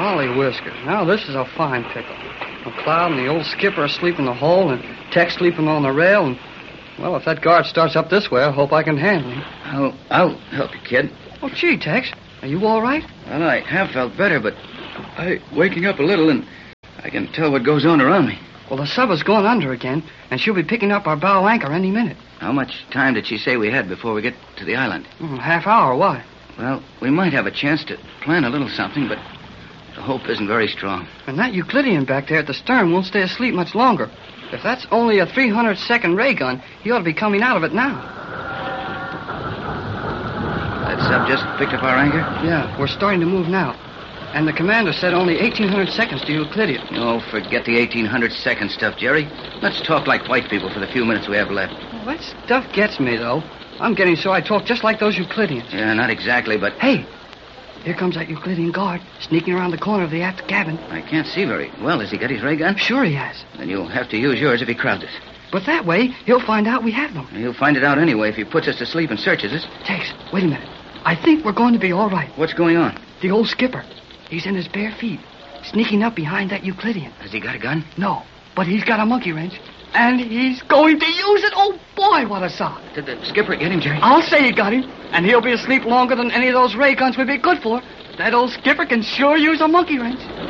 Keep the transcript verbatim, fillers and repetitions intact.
Golly whiskers. Now this is a fine pickle. McLeod and the old skipper asleep in the hole, and Tex sleeping on the rail, and, well, if that guard starts up this way, I hope I can handle him. I'll, I'll help you, kid. Oh, gee, Tex, are you all right? Well, I have felt better, but I waking up a little, and I can tell what goes on around me. Well, the sub has gone under again, and she'll be picking up our bow anchor any minute. How much time did she say we had before we get to the island? Mm, half hour, why? Well, we might have a chance to plan a little something, but the hope isn't very strong. And that Euclidean back there at the stern won't stay asleep much longer. If that's only a three hundred second ray gun, he ought to be coming out of it now. That sub just picked up our anchor? Yeah, we're starting to move now. And the commander said only eighteen hundred seconds to Euclidean. No, forget the eighteen hundred second stuff, Jerry. Let's talk like white people for the few minutes we have left. Well, that stuff gets me, though. I'm getting so I talk just like those Euclideans. Yeah, not exactly, but... Hey, here comes that Euclidean guard, sneaking around the corner of the aft cabin. I can't see very well. Has he got his ray gun? Sure he has. Then you'll have to use yours if he crowds us. But that way, he'll find out we have them. He'll find it out anyway if he puts us to sleep and searches us. Tex, wait a minute. I think we're going to be all right. What's going on? The old skipper. He's in his bare feet, sneaking up behind that Euclidean. Has he got a gun? No, but he's got a monkey wrench. And he's going to use it. Oh, boy, what a sock. Did the skipper get him, Jerry? I'll say he got him. And he'll be asleep longer than any of those ray guns would be good for. That old skipper can sure use a monkey wrench.